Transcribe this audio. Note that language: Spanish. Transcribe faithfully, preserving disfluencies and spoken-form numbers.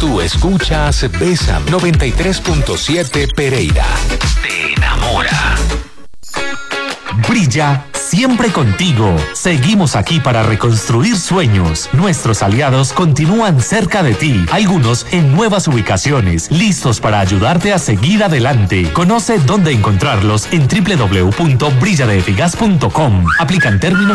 Tú escuchas Bésame noventa y tres punto siete Pereira. Te enamora. Brilla siempre contigo. Seguimos aquí para reconstruir sueños. Nuestros aliados continúan cerca de ti, algunos en nuevas ubicaciones, listos para ayudarte a seguir adelante. Conoce dónde encontrarlos en doble u doble u doble u punto brilla de efigas punto com. Aplican términos